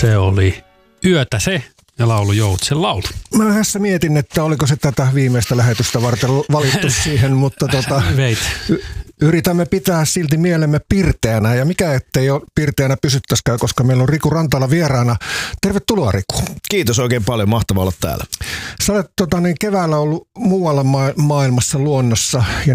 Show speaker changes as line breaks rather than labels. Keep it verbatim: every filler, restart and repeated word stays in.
Se oli Yötä se ja laulu Joutsen laulu.
Mä tässä mietin, että oliko se tätä viimeistä lähetystä varten valittu siihen, mutta tota, y- yritämme pitää silti mielemme pirteänä. Ja mikä ettei ole pirteänä pysyttäskään, koska meillä on Riku Rantala vieraana. Tervetuloa, Riku.
Kiitos oikein paljon, mahtavaa olla täällä.
Sä olet tota, niin keväällä ollut muualla ma- maailmassa luonnossa ja